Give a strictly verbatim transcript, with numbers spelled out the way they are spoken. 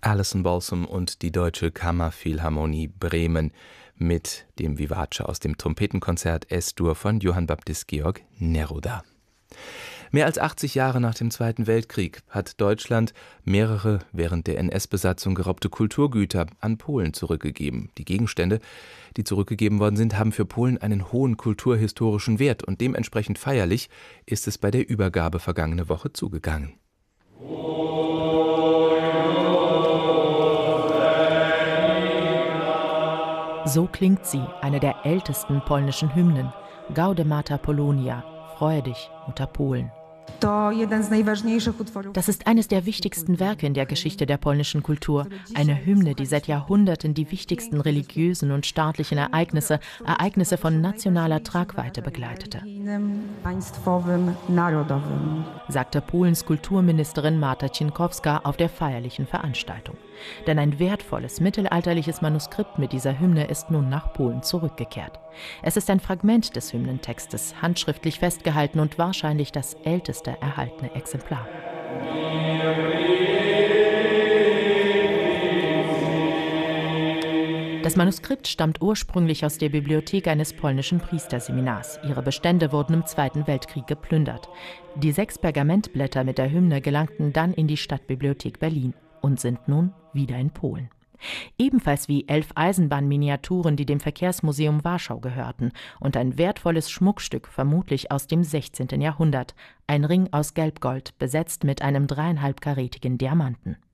Alison Balsam und die Deutsche Kammerphilharmonie Bremen mit dem Vivace aus dem Trompetenkonzert Es-Dur von Johann Baptist Georg Neruda. Mehr als achtzig Jahre nach dem Zweiten Weltkrieg hat Deutschland mehrere während der N S-Besatzung geraubte Kulturgüter an Polen zurückgegeben. Die Gegenstände, die zurückgegeben worden sind, haben für Polen einen hohen kulturhistorischen Wert und dementsprechend feierlich ist es bei der Übergabe vergangene Woche zugegangen. So klingt sie, eine der ältesten polnischen Hymnen. Gaude Mater Polonia, freue dich, Mutter Polen. Das ist eines der wichtigsten Werke in der Geschichte der polnischen Kultur. Eine Hymne, die seit Jahrhunderten die wichtigsten religiösen und staatlichen Ereignisse, Ereignisse von nationaler Tragweite begleitete, sagte Polens Kulturministerin Marta Cienkowska auf der feierlichen Veranstaltung. Denn ein wertvolles mittelalterliches Manuskript mit dieser Hymne ist nun nach Polen zurückgekehrt. Es ist ein Fragment des Hymnentextes, handschriftlich festgehalten und wahrscheinlich das älteste erhaltene Exemplar. Das Manuskript stammt ursprünglich aus der Bibliothek eines polnischen Priesterseminars. Ihre Bestände wurden im Zweiten Weltkrieg geplündert. Die sechs Pergamentblätter mit der Hymne gelangten dann in die Stadtbibliothek Berlin und sind nun wieder in Polen. Ebenfalls wie elf Eisenbahnminiaturen, die dem Verkehrsmuseum Warschau gehörten, und ein wertvolles Schmuckstück, vermutlich aus dem sechzehnten Jahrhundert, ein Ring aus Gelbgold, besetzt mit einem dreieinhalbkarätigen Diamanten.